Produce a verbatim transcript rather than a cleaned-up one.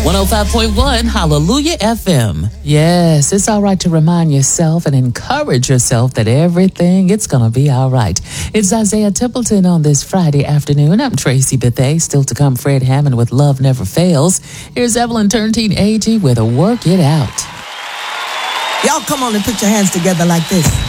one oh five point one Hallelujah F M. Yes, it's all right to remind yourself and encourage yourself that everything, it's going to be all right. It's Isaiah Templeton on this Friday afternoon. I'm Tracy Bethea. Still to come, Fred Hammond with Love Never Fails. Here's Evelyn Turntine-Agee with a Work It Out. Y'all come on and put your hands together like this.